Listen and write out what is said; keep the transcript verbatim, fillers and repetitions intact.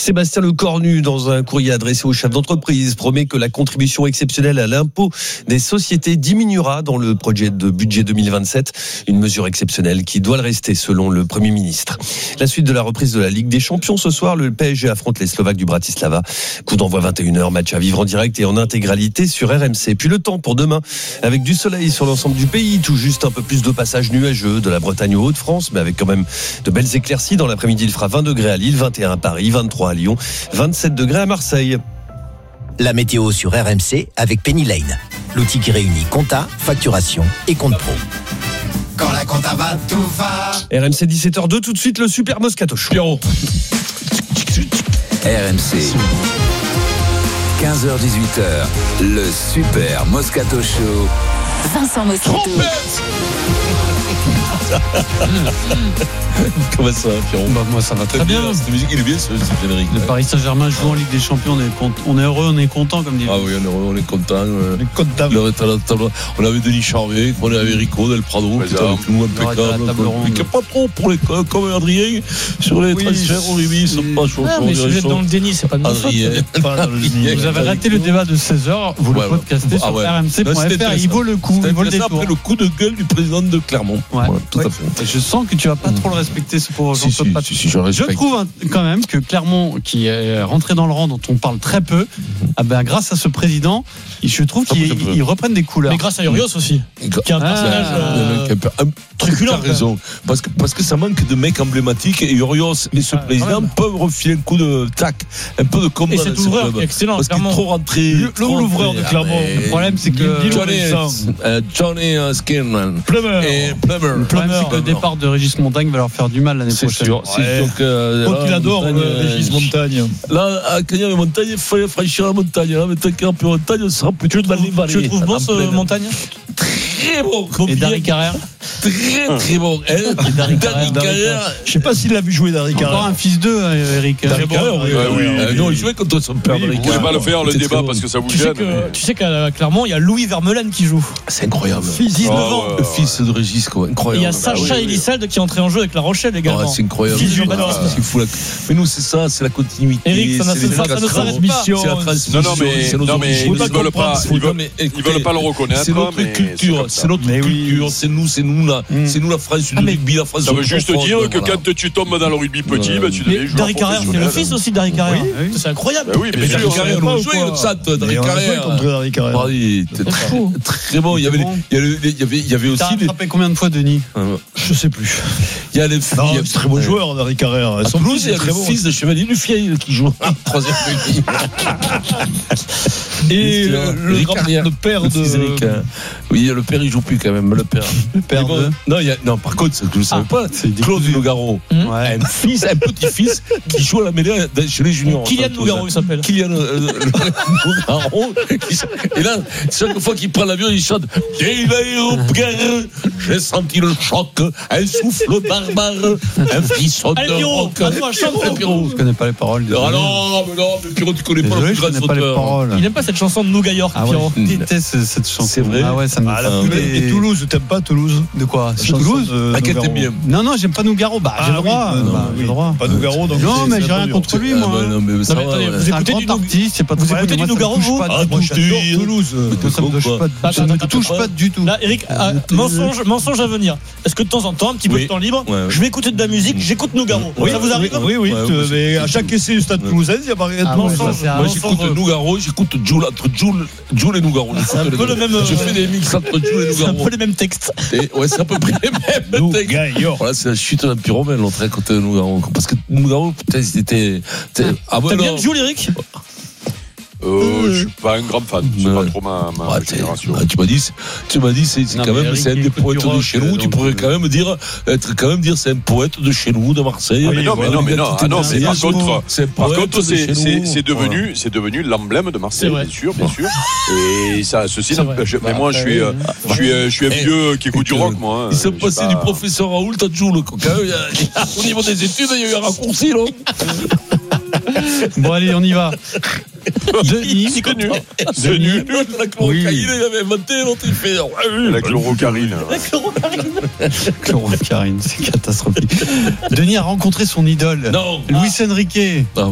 Sébastien Lecornu, dans un courrier adressé aux chefs d'entreprise, promet que la contribution exceptionnelle à l'impôt des sociétés diminuera dans le projet de budget deux mille vingt-sept. Une mesure exceptionnelle qui doit le rester selon le Premier ministre. La suite de la reprise de la Ligue des Champions ce soir, le P S G affronte les Slovaques du Bratislava. Coup d'envoi vingt et une heures, match à vivre en direct et en intégralité sur R M C. Puis le temps pour demain, avec du soleil sur l'ensemble du pays, tout juste un peu plus de passages nuageux de la Bretagne aux Hauts-de-France, mais avec quand même de belles éclaircies. Dans l'après-midi, il fera vingt degrés à Lille, vingt et un à Paris, vingt-trois à Lyon, vingt-sept degrés à Marseille. La météo sur R M C avec Penny Lane, l'outil qui réunit compta, facturation et compte pro. Quand la compta va, tout va. R M C dix-sept heures deux, tout de suite le Super Moscato Show. Pierrot. R M C. quinze heures dix-huit heures, le Super Moscato Show. Vincent Moscato. Comment ça va, Pierrot? Bah, moi, ça va très bien. Cette musique, il est bien, ce, ce générique. Le Paris Saint-Germain joue en Ligue des Champions. On est, content, on est heureux, on est content, comme dit. Ah oui, on est heureux, on est content. On est content. On avait Denis Charvet, on avait Rico Del Prado, qui était avec nous impeccable. Il n'y a pas trop pour les comme Adrien sur les oui, transferts au Rubis. C'est pas chaud. Mais si vous êtes dans le déni, c'est pas de ma faute. Vous avez raté le débat de seize heures. Vous le podcastez sur R M C point F R. Il vaut le coup. Il vaut le détour. Après le coup de gueule du président de Clermont. Tout à fait. Je sens que tu vas pas trop le respecter, ce pauvre si, si, si, si, je, je trouve hein, quand même que Clermont, qui est rentré dans le rang dont on parle très peu, ah ben, grâce à ce président, je trouve qu'ils reprennent des couleurs. Mais grâce à Urios aussi, qui est un personnage ah, euh, un truculent. Tu as raison, parce que, parce que ça manque de mecs emblématiques et Urios et ce ah, président peuvent refiler un coup de tac, un peu de combat. Et cet ouvreur qui est excellent, parce qu'il est trop rentré. L'ouvreur de Clermont. Le problème, c'est que Johnny, uh, Johnny uh, Skinman. Plummer. Et Plummer. Le problème, c'est que le départ de Régis Montagne va leur faire du mal l'année prochaine. C'est sûr. C'est sûr que. Quand il adore Régis Montagne. Là, à Cagnan et Montagne, il fallait franchir la montagne. Là, maintenant qu'il n'y a plus montagne, on sera plutôt dans les vallées. Tu le trouves bon, ce Montagne? Très bon. Et Dari Carrère? Très très bon. Dari Carrère. Je sais pas s'il l'a vu jouer Dari Carrère. Encore un fils d'eux, Eric. Dari Carrère, oui. Non, il jouait contre son père. Vous ne pouvez pas le faire le débat parce que ça vous gêne. Tu sais qu'à Clermont, il y a Louis Vermeulen qui joue. C'est incroyable. dix-neuf ans. Le fils de Régis, quoi. Incroyable. Il y a Sacha Elissalde qui est entré en jeu avec La Rochelle également. C'est incroyable. C'est fou. Mais nous, c'est ça, c'est la continuité. Eric, ça ne s'arrête pas. C'est la transmission. Non, non, mais ils ne veulent pas. Ils veulent pas le reconnaître. C'est notre culture. C'est notre culture. C'est nous, c'est nous là. C'est nous la France du rugby, la France. Ça veut juste dire que quand tu tombes dans le rugby petit, tu devais jouer. Dari Carrère, c'est le fils aussi de Dari Carrère. C'est incroyable. Oui, mais Dari Carrère, on jouait le T S A T. Dari Carrère. Contre Dari Carrère. Très bon. Il y avait, il y avait, il y avait aussi. T'as attrapé combien de fois, Denis? Je sais plus. Il y a les très bon joueur, Dari Carrère. À Toulouse, il y a le fils de Chevalier du Fiel qui joue en troisième rugby. Et le père de. Oui, le père, il joue plus quand même. Le père. Le père de. Non, il y a, non, par contre, je ne savais pas. Claude Nougaro. Un fils, un petit-fils qui joue à la mêlée chez les juniors. Kylian Nougaro, il s'appelle. Kylian Nougaro. Et là, chaque fois qu'il prend l'avion, il chante Dès l'aéroport, j'ai senti le choc, un souffle barbare, un frisson de rock. Je connais pas les paroles. Ah non, mais non, mais Pierrot, tu connais pas le plus grand sauteur. Il n'aime pas cette chanson de Nouga York, Pierrot. Je déteste cette chanson. C'est vrai. Ah ouais, ça me fait. Et Toulouse, t'aimes pas Toulouse? De quoi? C'est Toulouse? Laquelle t'aimes bien? Non, non, j'aime pas Nougaro. Bah, j'ai le droit. J'ai le droit. Pas Nougaro, donc. Non, mais j'ai rien contre lui, moi. Non, mais ça va. Vous écoutez du artiste, c'est pas Vous écoutez du Nougaro, vous? Ah, moi, j'adore Toulouse. Ça ne touche pas du tout. Là, Eric, mensonge à venir. Est-ce que de temps en temps, un petit peu de temps libre, je vais écouter de la musique, j'écoute Nougaro? Ça vous arrive? Oui, oui. Mais à chaque essai du Stade Toulousain, il y a pas rien de mensonge. Moi, j'écoute Nougaro, j'écoute Joule, entre Joule et Nougaro. C'est un peu le même. Je fais des mix entre Joule et Nougaro. C'est un peu les mêmes textes. Ouais, c'est à peu près les mêmes textes. Voilà, c'est la chute d'un pyromène, l'entrée à côté de Nougaro. Parce que Nougaro, peut-être, c'était. T'as bien Joule, Eric? Euh, je suis pas un grand fan, c'est pas trop ma, ma ouais, génération. Tu m'as dit, tu m'as dit, c'est, c'est non, quand même, Eric, c'est un des poètes de chez nous. Tu pourrais quand même dire, être quand même dire, c'est un poète de chez nous, de Marseille. Ah, mais non, mais non, mais non, ah, non, mais par contre, c'est, par contre, c'est, c'est, c'est devenu, voilà. c'est devenu l'emblème de Marseille, bien sûr, bien sûr. Et ça, ceci n'empêche. Mais moi, je suis, je suis, je suis un vieux qui écoute du rock, moi. Ils sont passés du professeur Raoult à Joule. Au niveau des études, il y a eu un raccourci, là. Bon, allez, on y va. Denis, c'est connu. C'est nul. La chlorocaïne, il avait inventé, l'autre, il fait. La chlorocarine. La chlorocarine. Chlorocarine, c'est catastrophique. Denis a rencontré son idole. Non. Luis Enrique.